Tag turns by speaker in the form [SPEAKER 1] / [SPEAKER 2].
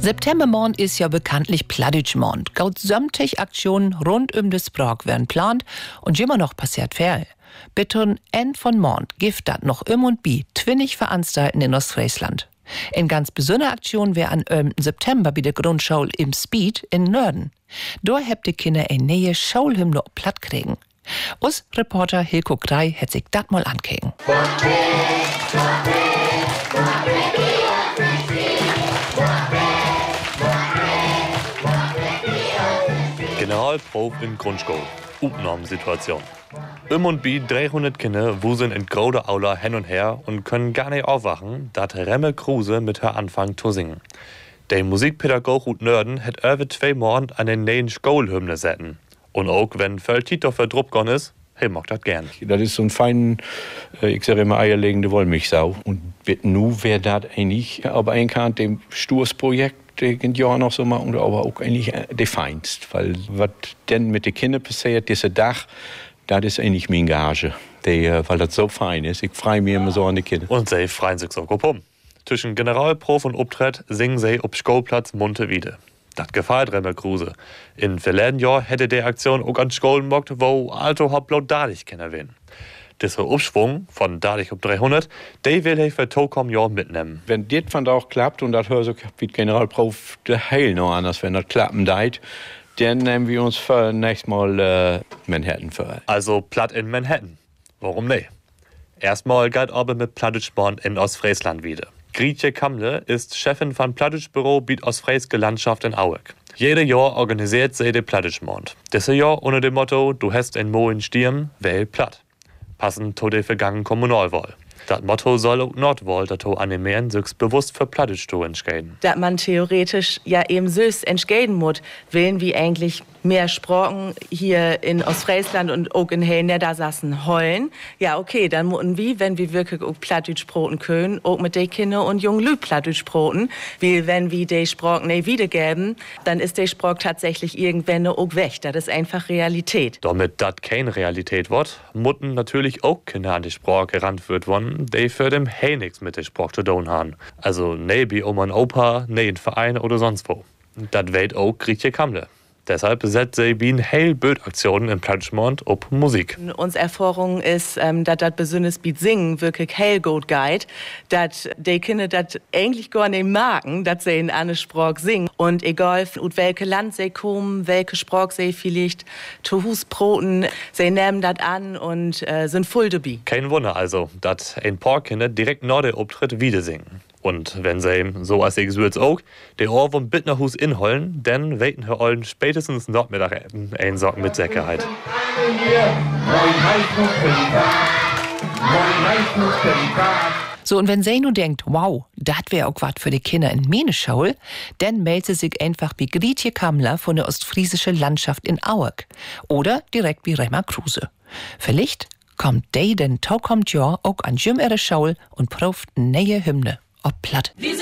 [SPEAKER 1] Septembermond ist ja bekanntlich Plattdeutschmond. Gaut sämtlich Aktionen rund das Brauch werden plant und immer noch passiert viel. Bitte End von Mond gibt dat noch und bi twinnig veranstalten in Ostfriesland. In ganz besondere Aktion wär an September bei der Grundschule im Speed in Nörden. Da habt die Kinder eine neue Schulhymne platt kriegen. Us Reporter Hilko Grey hat sich dat mal ankeken.
[SPEAKER 2] Generalprobe in Grundschule. Aufnahmesituation. Und bi 300 Kinder wuseln in grode Aula hin und her und können gar nicht aufwachen, da Remme Kruse mit her anfangen zu singen. Der Musikpädagoge ut Nörden hat über 2 Morgen an den neuen Schulhymne setzen. Und auch wenn voll Tito verdruckt gone ist, mag das gern.
[SPEAKER 3] Das ist so ein fein, ich sage immer, eierlegende Wollmilchsau. Und nu wäre das eigentlich, aber ein kann dem Stursprojekt den Jahr noch so machen, aber auch eigentlich der feinst. Weil was denn mit den Kindern passiert, diese Dach, das ist eigentlich mein Gage. Weil das so fein ist. Ich freue mich immer so an die Kinder.
[SPEAKER 2] Und sie freuen sich so um. Zwischen Generalprof und Obtritt singen sie auf Schulplatz Montewiede. Das gefällt Remme Kruse. In verleden Jahr hätte der Aktion auch an Schulen mockt, wo Alto Hauptblaut Dadich kennen will. Dieser Aufschwung von Dadich auf 300, der will ich für Tokom Jahr mitnehmen.
[SPEAKER 3] Wenn das von da auch klappt, und das hört so wie Generalprof der Heil noch anders, wenn das klappen deit, dann nehmen wir uns für nächstes Mal Manhattan für.
[SPEAKER 2] Also platt in Manhattan. Warum nicht? Erstmal geht aber mit Plattdeutschmond in Ostfriesland wieder. Grietje Kamle ist Chefin von Plattdeutschbüro Biet Ostfrieske Landschaft in Aueck. Jedes Jahr organisiert sie den Plattdeutschmond. Dieses Jahr unter dem Motto, du hast ein Mo in Stirn, wähl platt. Passend zu der vergangenen Kommunalwahl. Das Motto soll auch Nordwahl dazu animieren, sich bewusst für Plattdeutsch zu entscheiden.
[SPEAKER 4] Dass man theoretisch ja eben süß entscheiden muss, willen wie eigentlich mehr Sprachen hier in Ostfriesland und auch in Niedersachsen heulen. Ja, okay, dann müssen wir, wenn wir wirklich auch Plattdeutsch sprechen können, auch mit den Kindern und jungen Leuten Plattdeutsch sprechen. Weil wenn wir die Sprache nicht wiedergeben, dann ist die Sprache tatsächlich irgendwann auch weg. Das ist einfach Realität.
[SPEAKER 2] Damit das keine Realität wird, müssen natürlich auch Kinder an die Sprache gerannt wird worden, die für dem nichts mit der Sprache zu tun haben. Also nicht wie Oma und Opa, nicht in Verein oder sonst wo. Das weiß auch Grietje Kamle. Deshalb setzt sie wie ein Heilböd-Aktionen im Plattdeutschmond auf Musik.
[SPEAKER 4] Unsere Erfahrung ist, dass das besonders mit Singen wirklich hell gut geht, dass die Kinder das eigentlich gar nicht merken, dass sie in einer Sprache singen. Und egal, aus welchem Land sie kommen, welche Sprache sie vielleicht zu Hus broten, sie nehmen das an und sind voll dabei.
[SPEAKER 2] Kein Wunder also, dass ein paar Kinder direkt nach dem Auftritt wieder singen. Und wenn sie, so als ich es auch, der Ohrwurm bit nach Hus inholen, dann weten her Ollen spätestens Nachmittag ein Socken mit Sicherheit.
[SPEAKER 1] So, und wenn sie nun denkt, wow, das wäre auch was für die Kinder in meine Schule, dann meldet sie sich einfach bei Grietje Kamle von der Ostfriesische Landschaft in Aueck. Oder direkt bei Remme Kruse. Vielleicht kommt die denn kommt ja auch an ihre Schule und proft neue Hymne. Ob platt.